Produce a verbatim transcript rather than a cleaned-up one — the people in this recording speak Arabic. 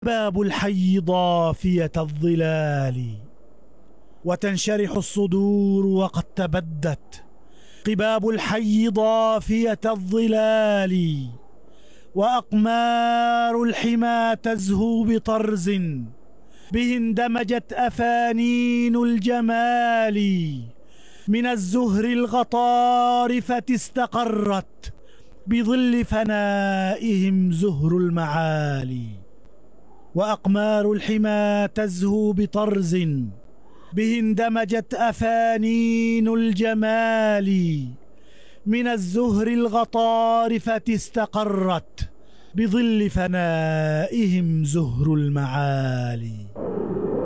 باب الحي ضافية الظلال، وتنشرح الصدور وقد تبدت قباب الحي ضافية الظلال، وأقمار الحمى تزهو بطرز به اندمجت أفانين الجمال، من الزهر الغطارفة استقرت بظل فنائهم زهر المعالي، وأقمار الحمى تزهو بطرز به اندمجت أفانين الجمال، من الزهر الغطارفة استقرت بظل فنائهم زهر المعالي.